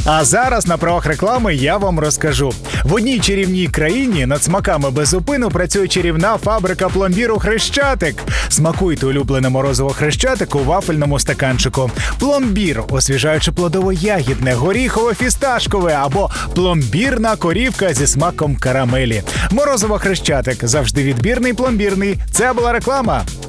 А зараз на правах реклами я вам розкажу. В одній чарівній країні над смаками без зупину працює чарівна фабрика пломбіру «Хрещатик». Смакуйте улюблене морозиво «Хрещатик» у вафельному стаканчику. Пломбір – освіжаюче-плодово-ягідне, горіхово-фісташкове або пломбірна корівка зі смаком карамелі. Морозиво «Хрещатик» – завжди відбірний пломбірний. Це була реклама.